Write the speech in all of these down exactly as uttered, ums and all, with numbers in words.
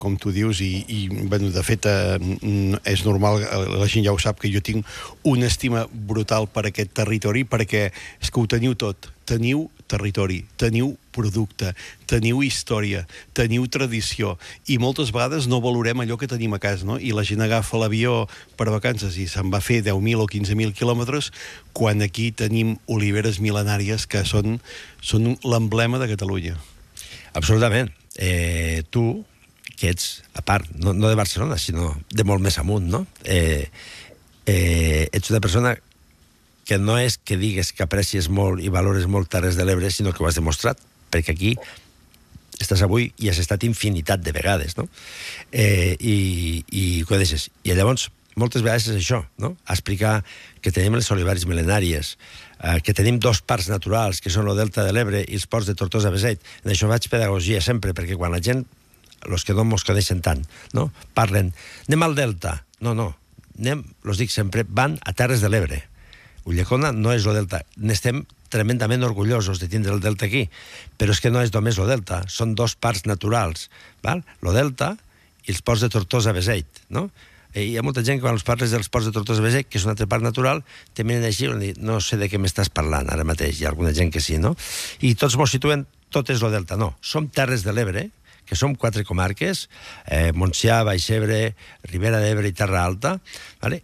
com tu dius, i, i bueno, de fet, eh, és normal, la gent ja ho sap, que jo tinc una estima brutal per aquest territori, perquè és que ho teniu tot. Teniu territori, teniu producte, teniu història, teniu tradició, i moltes vegades no valorem allò que tenim a casa, no? I la gent agafa l'avió per vacances i se'n va fer deu mil o quinze mil quilòmetres, quan aquí tenim oliveres mil·lenàries que són, són l'emblema de Catalunya. Absolutament. Eh, tu, que ets, a part, no, no de Barcelona, sinó de molt més amunt, no? Eh, eh, ets una persona que no és que digues que aprecies molt i valores molt Terres de l'Ebre, sinó que ho has demostrat, perquè aquí estàs avui i has estat infinitat de vegades, no? Eh, i, i ho deixes. I llavors, moltes vegades és això, no? Explicar que tenim les oliveres mil·lenàries, eh, que tenim dos parcs naturals, que són el Delta de l'Ebre i els ports de Tortosa-Beseit. En això faig pedagogia sempre, perquè quan la gent, els que no mos coneixen tant, no? Parlen, anem al Delta. No, no, anem, els dic sempre, van a Terres de l'Ebre. Ulldecona no és el Delta. N'estem tremendament orgullosos de tindre el Delta aquí, però és que no és només el Delta, són dos parcs naturals, val? El Delta i els ports de Tortosa-Beseit, no? I hi ha molta gent que quan els parles dels ports de Tortosa-Beseit, que és un altre parc natural, te miren així i diuen, no sé de què m'estàs parlant ara mateix, hi ha alguna gent que sí, no? I tots mos situen, tot és el Delta, no. Som Terres de l'Ebre, que som quatre comarques, eh, Montsià, Baix Ebre, Ribera d'Ebre i Terra Alta, vale?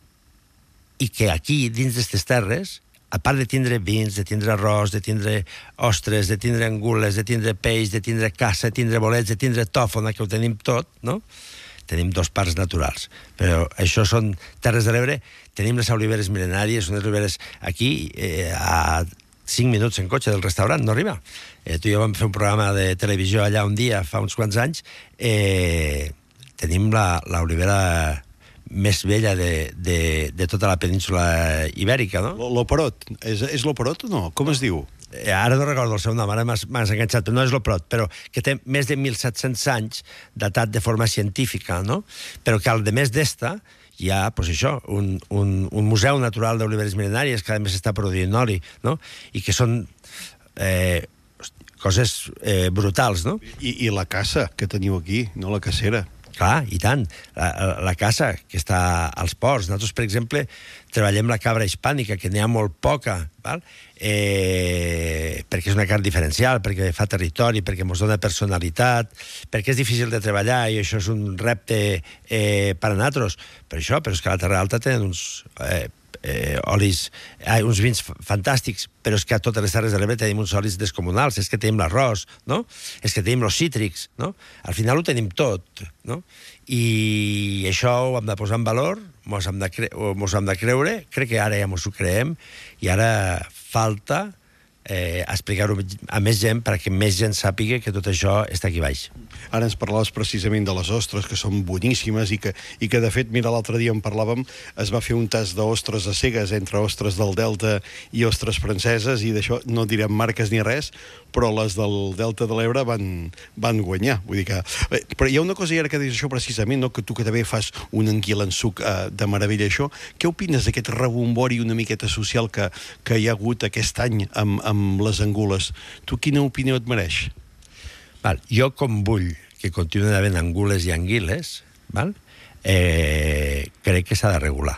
I que aquí, dins d'aquestes terres, a part de tindre vins, de tindre arròs, de tindre ostres, de tindre angules, de tindre peix, de tindre caça, de tindre bolets, de tindre tòfona, que ho tenim tot, no? Tenim dos parcs naturals. Però això són Terres de l'Ebre. Tenim les oliveres mil·lenàries, unes oliveres aquí, eh, a cinc minuts en cotxe del restaurant, no arriba. Eh, tu i jo vam fer un programa de televisió allà un dia, fa uns quants anys. Eh, tenim l'olivera més vella de, de, de tota la península ibèrica, no? L'Operot. És, és l'Operot o no? Com es diu? Eh, ara no recordo el seu nom, ara m'has enganxat, però no és l'Operot, però que té més de mil set-cents anys datat de forma científica, no? Però que al de més d'esta hi ha, pues això, un, un, un museu natural d'oliveres mil·lenàries que a més està produint oli, no? I que són eh, coses eh, brutals, no? I, I la caça que teniu aquí, no la cacera. Clar, i tant. La, la caça que està als ports. Nosaltres, per exemple, treballem la cabra hispànica, que n'hi ha molt poca, val? Eh, perquè és una carn diferencial, perquè fa territori, perquè ens dona personalitat, perquè és difícil de treballar i això és un repte eh, per a nosaltres. Per això, però és que a la Terra Alta tenen uns... Eh, Eh, olis, eh, uns vins fantàstics, però és que a totes les Terres de l'Ebre tenim uns olis descomunals, és que tenim l'arròs, no? És que tenim els cítrics, no? Al final ho tenim tot, no? I això ho hem de posar en valor, mos hem de, cre mos hem de creure, crec que ara ja mos ho creem, i ara falta eh, explicar-ho a més gent perquè més gent sàpiga que tot això està aquí baix. Ara ens parlaves precisament de les ostres, que són boníssimes i que, i que de fet, mira, l'altre dia en parlàvem, es va fer un tast d'ostres a cegues entre ostres del Delta i ostres franceses, i d'això no direm marques ni res, però les del Delta de l'Ebre van, van guanyar. Vull dir que... Però hi ha una cosa, i ara que dius això precisament, no? Que tu que també fas un anguila en suc eh, de meravella, això, què opines d'aquest rebombori una miqueta social que, que hi ha hagut aquest any amb, amb les angules? Tu quina opinió et mereix? Val, jo, com vull que continuïn havent angules i anguiles, val? Eh, crec que s'ha de regular.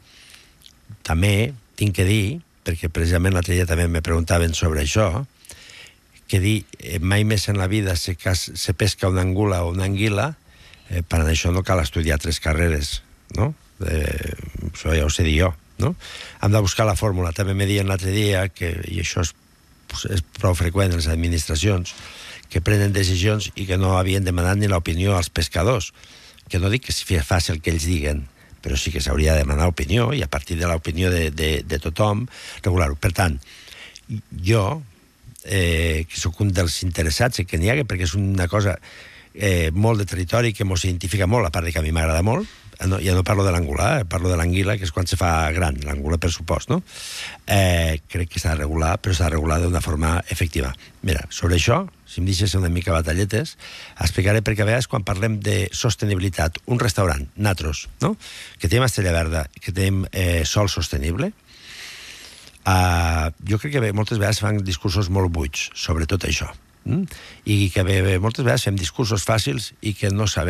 També tinc que dir, perquè precisament l'altre dia també me preguntaven sobre això, que dir eh, mai més en la vida se, cas, se pesca una angula o una anguila, eh, per això no cal estudiar tres carreres, no? Eh, això ja ho sé dir jo, no? Hem de buscar la fórmula. També me diuen l'altre dia, que, i això és, és prou freqüent en les administracions, que prenen decisions i que no havien demanat ni l'opinió als pescadors. Que no dic que sigui fàcil que ells diguen, però sí que s'hauria de demanar opinió i a partir de l'opinió de, de, de tothom regular-ho. Per tant, jo, eh, que sóc un dels interessats en que n'hi hagi, perquè és una cosa eh, molt de territori que mos identifica molt, a part de que a mi m'agrada molt, no, ja no parlo de l'angular, eh, parlo de l'anguila, que és quan se fa gran, l'angular per supost, no? Eh, crec que s'ha de regular, però s'ha de regular d'una forma efectiva. Mira, sobre això, si em deixes una mica batalletes, explicaré perquè a vegades quan parlem de sostenibilitat, un restaurant, natros, no? Que tenim Estrella Verda, que tenim eh, sol sostenible, eh, jo crec que moltes vegades fan discursos molt buits sobre tot això. Mm? I que bé, bé, moltes vegades fem discursos fàcils i que no sabem